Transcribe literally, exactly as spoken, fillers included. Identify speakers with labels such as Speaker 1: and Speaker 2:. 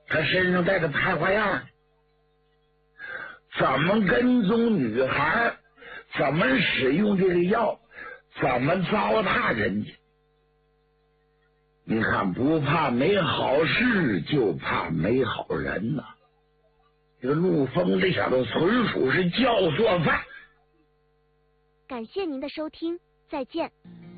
Speaker 1: 他身上带着排花样，怎么跟踪女孩，怎么使用这个药，怎么糟蹋人家。你看，不怕没好事，就怕没好人呐、啊。这个陆丰这小子纯属是教唆犯。
Speaker 2: 感谢您的收听，再见。